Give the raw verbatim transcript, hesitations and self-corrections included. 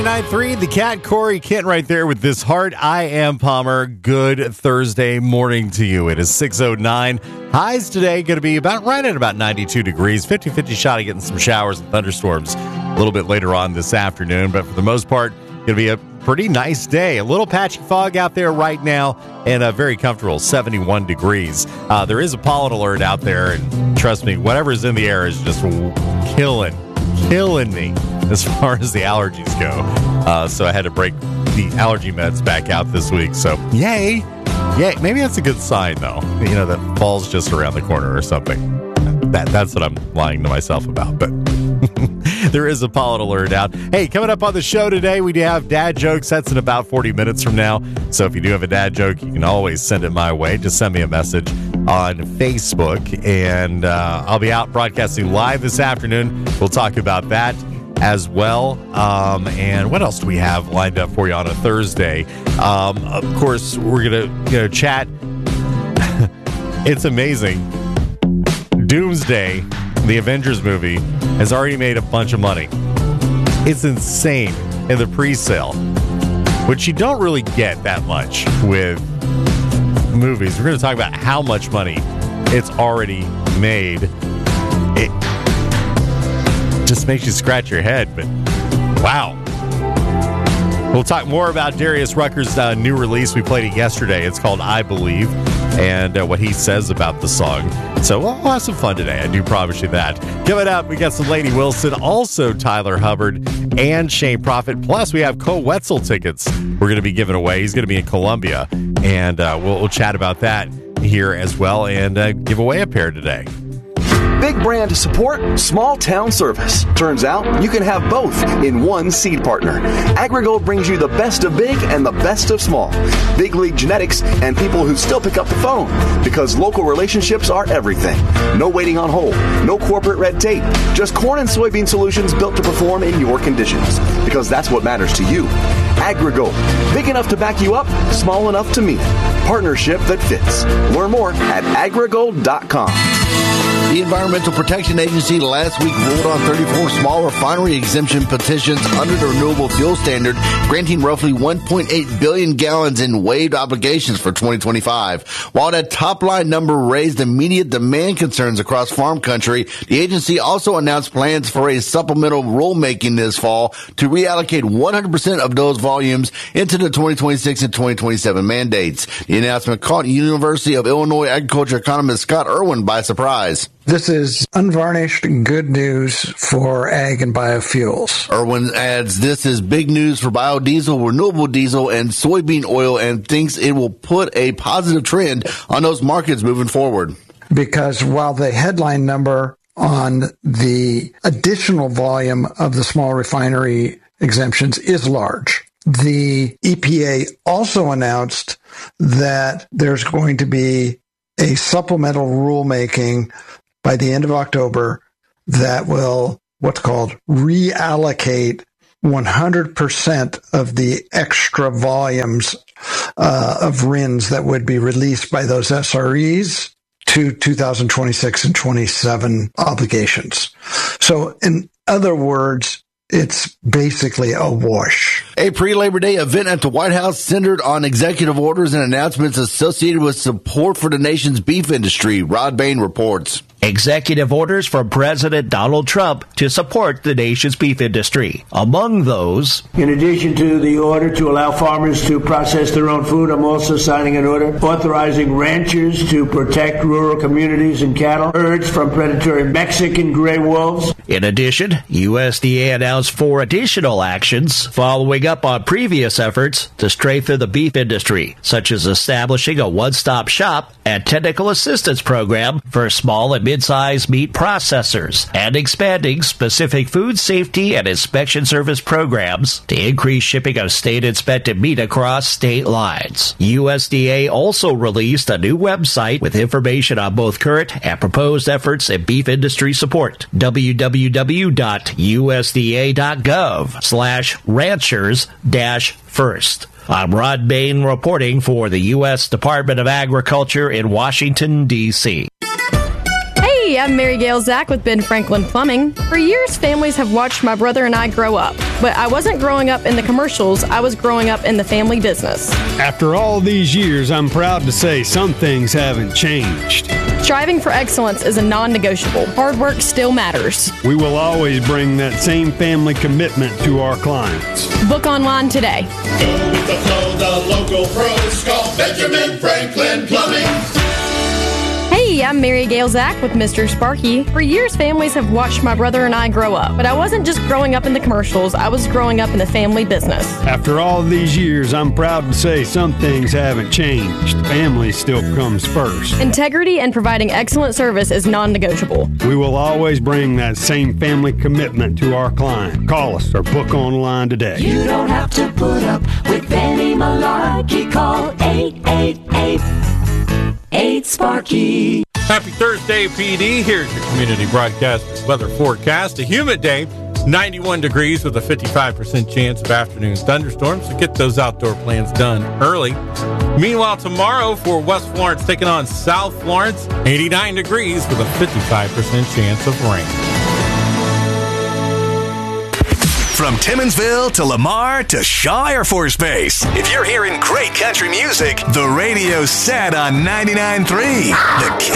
ninety-nine point three, the Cat, Corey Kent right there with This Heart. I am Palmer. Good Thursday morning to you. It is six oh nine. Highs today going to be about right at about ninety-two degrees. fifty-fifty shot of getting some showers and thunderstorms a little bit later on this afternoon. But for the most part, going to be a pretty nice day. A little patchy fog out there right now and a very comfortable seventy-one degrees. Uh, there is a pollen alert out there. And trust me, whatever's in the air is just killing, killing me as far as the allergies go. Uh, so I had to break the allergy meds back out this week. So yay. Yay. Maybe that's a good sign, though. You know, that fall's just around the corner or something. That That's what I'm lying to myself about. But there is a pollen alert out. Hey, coming up on the show today, we do have dad jokes. That's in about forty minutes from now. So if you do have a dad joke, you can always send it my way. Just send me a message on Facebook. And uh, I'll be out broadcasting live this afternoon. We'll talk about that as well. Um, and what else do we have lined up for you on a Thursday? Um, of course, we're going to you know chat. It's amazing. Doomsday, the Avengers movie, has already made a bunch of money. It's insane in the pre-sale, which you don't really get that much with movies. We're going to talk about how much money it's already made. It just makes you scratch your head, but wow. We'll talk more about Darius Rucker's uh, new release. We played it yesterday. It's called I Believe, and uh, what he says about the song. So we'll have some fun today. I do promise you that. Coming up, we got some Lady Wilson, also Tyler Hubbard and Shane Prophet. Plus, we have Cole Wetzel tickets we're going to be giving away. He's going to be in Columbia, and uh, we'll, we'll chat about that here as well and uh, give away a pair today. Big brand support, small town service. Turns out you can have both in one seed partner. AgriGold brings you the best of big and the best of small. Big league genetics and people who still pick up the phone because local relationships are everything. No waiting on hold, no corporate red tape, just corn and soybean solutions built to perform in your conditions because that's what matters to you. AgriGold, big enough to back you up, small enough to meet. Partnership that fits. Learn more at agrigold dot com. The Environmental Protection Agency last week ruled on thirty-four small refinery exemption petitions under the Renewable Fuel Standard, granting roughly one point eight billion gallons in waived obligations for twenty twenty-five. While that top-line number raised immediate demand concerns across farm country, the agency also announced plans for a supplemental rulemaking this fall to reallocate one hundred percent of those volumes into the twenty twenty-six and twenty twenty-seven mandates. The announcement caught University of Illinois agriculture economist Scott Irwin by surprise. This is unvarnished good news for ag and biofuels. Irwin adds this is big news for biodiesel, renewable diesel, and soybean oil, and thinks it will put a positive trend on those markets moving forward. Because while the headline number on the additional volume of the small refinery exemptions is large, the E P A also announced that there's going to be a supplemental rulemaking by the end of October that will what's called reallocate one hundred percent of the extra volumes uh, of R I Ns that would be released by those S R Es to two thousand twenty-six and twenty-seven obligations. So in other words, it's basically a wash. A pre-Labor Day event at the White House centered on executive orders and announcements associated with support for the nation's beef industry. Rod Bain reports. Executive orders from President Donald Trump to support the nation's beef industry. Among those, in addition to the order to allow farmers to process their own food, I'm also signing an order authorizing ranchers to protect rural communities and cattle herds from predatory Mexican gray wolves. In addition, U S D A announced four additional actions following up on previous efforts to strengthen the beef industry, such as establishing a one-stop shop and technical assistance program for small and mid-sized meat processors, and expanding specific food safety and inspection service programs to increase shipping of state-inspected meat across state lines. U S D A also released a new website with information on both current and proposed efforts in beef industry support. w w w dot u s d a dot gov slash ranchers dash first. I'm Rod Bain reporting for the U S Department of Agriculture in Washington, D C Hey, I'm Mary Gail Zach with Ben Franklin Plumbing. For years, families have watched my brother and I grow up. But I wasn't growing up in the commercials, I was growing up in the family business. After all these years, I'm proud to say some things haven't changed. Striving for excellence is a non-negotiable. Hard work still matters. We will always bring that same family commitment to our clients. Book online today. Go with the flow, the local pros. Call Benjamin Franklin Plumbing. Hey, I'm Mary Gail Zach with Mister Sparky. For years, families have watched my brother and I grow up. But I wasn't just growing up in the commercials, I was growing up in the family business. After all these years, I'm proud to say some things haven't changed. Family still comes first. Integrity and providing excellent service is non-negotiable. We will always bring that same family commitment to our client. Call us or book online today. You don't have to put up with any malarkey. Call eight eight eight, eight Sparky. Happy Thursday, P D. Here's your community broadcast weather forecast. A humid day, ninety-one degrees with a fifty-five percent chance of afternoon thunderstorms. So get those outdoor plans done early. Meanwhile, tomorrow for West Florence taking on South Florence, eighty-nine degrees with a fifty-five percent chance of rain. From Timminsville to Lamar to Shaw Air Force Base. If you're hearing great country music, the radio's set on ninety-nine point three. The